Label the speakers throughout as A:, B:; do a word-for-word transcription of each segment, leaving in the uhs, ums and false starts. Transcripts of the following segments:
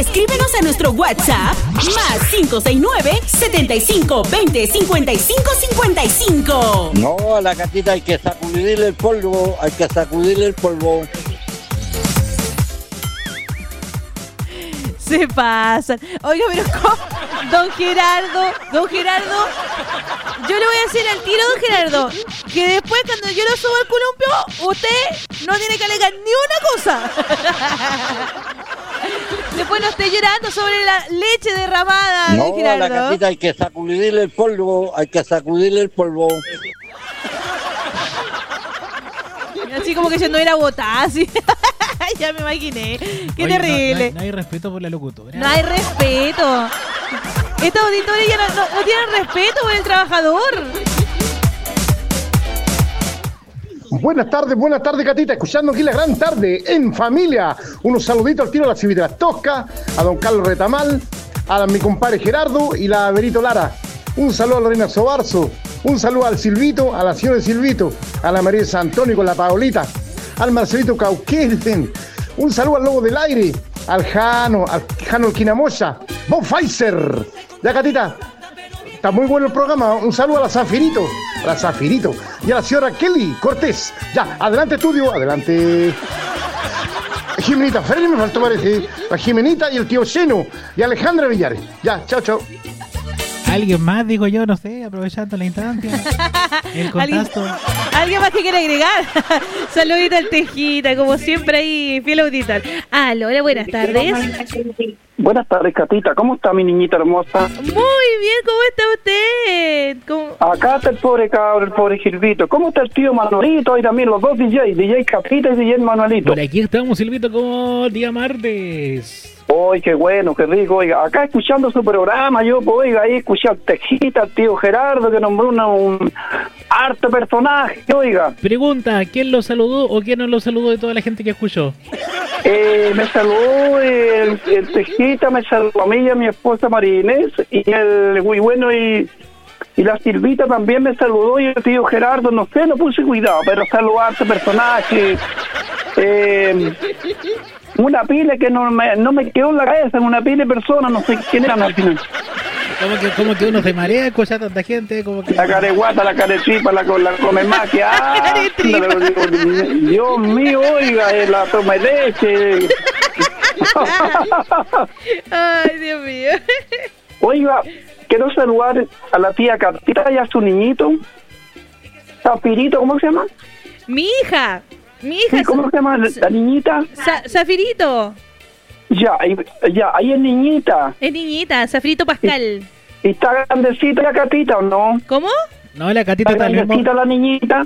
A: Escríbenos a nuestro WhatsApp más cinco seis nueve, setenta y cinco, veinte, cincuenta y cinco, cincuenta y cinco.
B: No, a la gatita hay que sacudirle el polvo, hay que sacudirle el polvo.
C: Se pasan. Oiga, pero ¿cómo? Don Gerardo, don Gerardo, yo le voy a decir al tiro, don Gerardo, que después cuando yo lo subo al columpio, usted no tiene que alegar ni una cosa. Después no esté llorando sobre la leche derramada,
B: no,
C: don Gerardo.
B: No, a la gatita hay que sacudirle el polvo, hay que sacudirle el polvo.
C: Así como que yo no era botada, así. Ya me imaginé. Qué
D: Oye,
C: terrible.
D: No, no, hay, no hay respeto por la locutora.
C: No hay respeto. Estos auditores ya no, no, no tienen respeto por el trabajador.
E: Buenas tardes, buenas tardes, Catita. Escuchando aquí la gran tarde en familia. Unos saluditos al tiro a la Civita Tosca, a don Carlos Retamal, a mi compadre Gerardo y la Berito Lara. Un saludo a Lorena Sobarzo. Un saludo al Silvito, a la señora de Silvito, a la María de San Antonio con la Paolita, al Marcelito Cauquelten. Un saludo al Lobo del Aire, al Jano, al Jano Quinamoya, Bob Pfizer. Ya, Catita, está muy bueno el programa. Un saludo a la Zafirito, a la Zafirito y a la señora Kelly Cortés. Ya, adelante estudio, adelante. Jimenita Ferri me faltó parece, la Jimenita y el tío Seno y Alejandra Villares. Ya, chao, chao.
D: Alguien más, digo yo, no sé, aprovechando la instancia, el contacto.
C: ¿Alguien, ¿Alguien más que quiere agregar? Saludita al Tejita, como siempre ahí, fiel auditor. Aló, hola, buenas tardes.
F: Buenas tardes, Catita. ¿Cómo está mi niñita hermosa?
C: Muy bien, ¿cómo está usted? ¿Cómo?
F: Acá está el pobre cabrón, el pobre Gilvito. ¿Cómo está el tío Manuelito? Y también los dos D J, D J Catita y D J Manuelito.
D: Por aquí estamos, Silvito, como día martes.
F: Oy, qué bueno, qué rico, oiga, acá escuchando su programa, yo, pues, oiga, ahí escuché al Tejita, al tío Gerardo, que nombró una, un harto personaje, oiga.
D: Pregunta, ¿quién lo saludó o quién no lo saludó de toda la gente que escuchó?
F: Eh, me saludó el, el Tejita, me saludó a mí y a mi esposa María Inés, y el muy bueno y... Y la Silvita también me saludó y el tío Gerardo, no sé, no puse cuidado, pero saludó a este personaje. Eh, una pila que no me, no me quedó en la cabeza, una pila de personas, no sé quién eran al final.
D: Como que, como que uno se marea escuchar a tanta gente, como que...
F: La careguata, la caretripa, la, la come más que... ¡Ah! Dios mío, oiga, eh, la toma de leche.
C: Ay, Dios mío.
F: Oiga, quiero saludar a la tía Catita y a su niñito. Zafirito, ¿cómo se llama?
C: Mi hija. Mi hija.
F: Sí, ¿cómo se llama la, la niñita?
C: Sa- Zafirito.
F: Ya, ahí, ya, ahí es niñita.
C: Es niñita, Zafirito Pascal.
F: ¿Y, y está grandecita la Catita o no?
C: ¿Cómo?
D: No, la Catita
F: ¿Está
D: está
F: grandecita la niñita?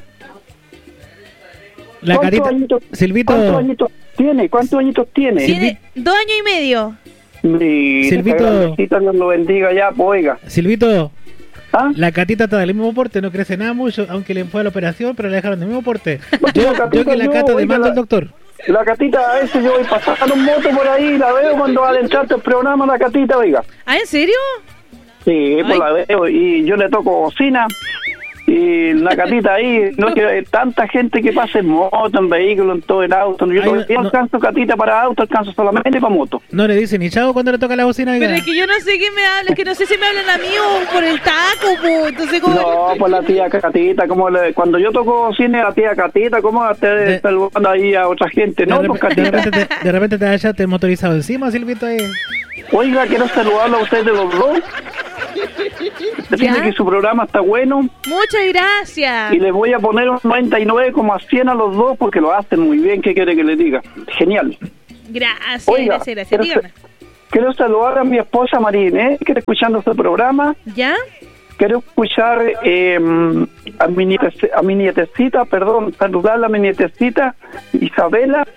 D: La Catita...
F: Añitos,
D: Silvito...
F: ¿Cuántos añitos tiene? ¿Cuántos añitos tiene?
C: Tiene dos años y medio.
F: Mira,
D: Silvito,
F: Dios lo bendiga ya, pues, oiga.
D: Silvito,
F: ¿Ah?
D: la Catita está del mismo porte, no crece nada mucho, aunque le fue a la operación, pero la dejaron del mismo porte.
F: Pues,
D: Yo,
F: la Catita,
D: yo que la
F: yo,
D: Cata
F: oiga,
D: demando
F: la-
D: al doctor.
F: La Catita, a veces yo voy pasando un moto por ahí, la veo cuando va a entrar el programa, la Catita, oiga.
C: ¿Ah, en serio?
F: Sí, pues
C: Ay.
F: la veo y yo le toco bocina. Y la Catita ahí, no que tanta gente que pasa en moto, en vehículo, en todo el auto. Yo
D: Ay,
F: no,
D: no-
F: no alcanzo Catita para auto, alcanzo solamente para moto.
D: No le dice ni chavo cuando le toca la bocina.
C: Pero
D: oiga.
C: es que yo no sé qué me hablan, que no sé si me hablan a mí o por el taco, po. Entonces, ¿cómo?
F: No, pues la tía Catita, como le, cuando yo toco cine a la tía Catita, ¿cómo te
D: De-
F: saludando ahí a otra gente? No,
D: de,
F: pues
D: repente, de,
F: Catita.
D: repente te, de repente te hallaste motorizado encima, Silvito. Ahí.
F: Oiga, quiero saludarlo a ustedes de los dos. Decirle
C: ¿Ya?
F: que su programa está bueno
C: Muchas gracias.
F: y les voy a poner un noventa y nueve coma cien a los dos porque lo hacen muy bien. ¿Qué quiere que les diga? Genial.
C: Gracias,
F: Oiga,
C: gracias, gracias.
F: quiero,
C: Dígame.
F: quiero saludar a mi esposa María, ¿eh? que está escuchando este programa.
C: ¿Ya?
F: Quiero escuchar eh, a, mi niete- a mi nietecita, perdón, saludarla a mi nietecita Isabela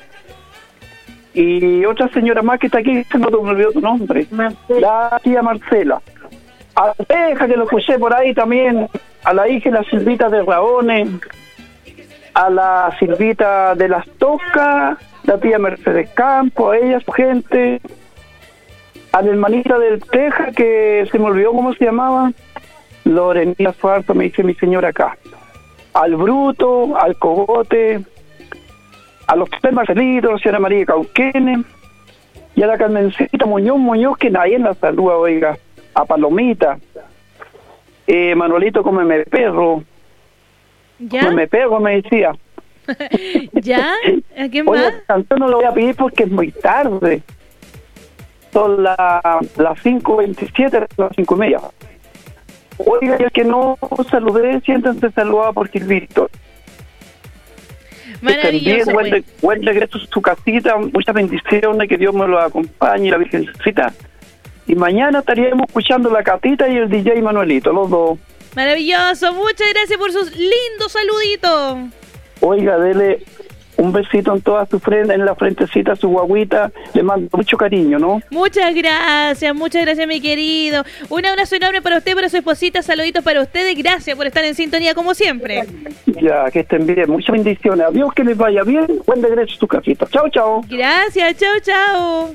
F: y otra señora más que está aquí, que no me olvidó tu nombre, la tía Marcela. A la hija que lo escuché por ahí también, a la hija y la Silvita de Raones, a la Silvita de las Toscas, la tía Mercedes Campo, a ella, su gente, a la hermanita del Teja, que se me olvidó cómo se llamaba, Lorenita Suarto, me dice mi señora acá, al Bruto, al Cogote, a los tres Marcelitos, a la señora María Cauquene, y a la Carmencita Muñoz Muñoz, que nadie la saluda, oiga, a Palomita, eh, Manuelito Cómeme Perro,
C: ¿Ya?
F: Cómeme Perro me decía.
C: ¿Ya? ¿A quién
F: Oye,
C: más?
F: la canción no lo voy a pedir porque es muy tarde. Son la, las cinco veintisiete, las cinco y media. Oiga, el que no saludé, siéntanse saludada por Gilberto.
C: Maravilloso,
F: Buen,
C: pues.
F: buen regreso a su casita, muchas bendiciones, que Dios me lo acompañe, la Virgencita. Y mañana estaríamos escuchando la Catita y el D J Manuelito, los dos.
C: Maravilloso, muchas gracias por sus lindos saluditos.
F: Oiga, dele un besito en toda su frente, en la frentecita, su guaguita, le mando mucho cariño, ¿no?
C: Muchas gracias, muchas gracias, mi querido. Un abrazo enorme para usted, para su esposita, saluditos para ustedes, gracias por estar en sintonía como siempre.
F: Ya, que estén bien, muchas bendiciones, adiós, que les vaya bien, buen regreso a su casita. Chao, chao.
C: Gracias, chao, chao.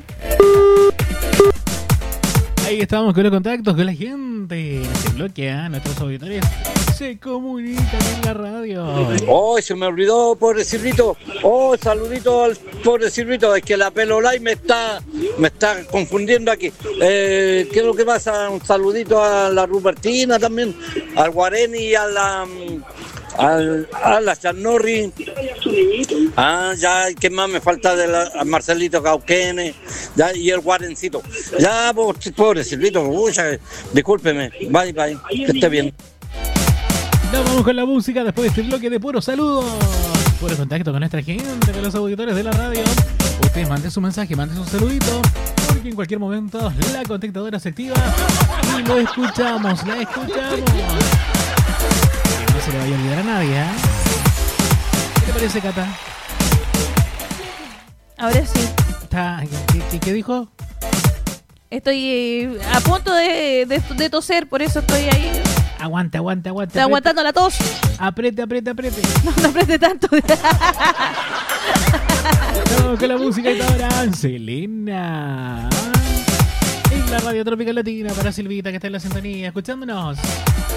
D: Ahí estamos con los contactos con la gente. Se bloquea, nuestros auditores se comunican en la radio.
B: Oh, se me olvidó, pobre Silvito. Oh, saludito al pobre Silvito. Es que la Pelolay me está, me está confundiendo aquí. Eh, ¿Qué es lo que pasa? Un saludito a la Rupertina también, al Guareni y a la... Al, a la Chanorri. Ah, ya, ¿qué más me falta? De la, a Marcelito Cauquene, ya, y el Guarencito. Ya, pobre, pobre Silvito, mucha, discúlpeme. Bye, bye, que esté bien.
D: Nos vamos con la música después de este bloque de puros saludos. Puro contacto con nuestra gente, con los auditores de la radio. Ustedes manden su mensaje, manden su saludito, porque en cualquier momento la contactadora se activa y lo escuchamos, la escuchamos. No se le vaya a olvidar a nadie, ¿eh? ¿Qué te parece, Cata?
C: Ahora sí.
D: Está, ¿qué, qué, qué dijo?
C: Estoy eh, a punto de, de, de toser, por eso estoy ahí.
D: Aguante, aguante, aguante.
C: Estoy aguantando la tos.
D: Apriete, apriete, apriete.
C: No, no apriete tanto.
D: Vamos con la música y ahora Selena. En la radio Tropical Latina para Silvita, que está en la sintonía, escuchándonos.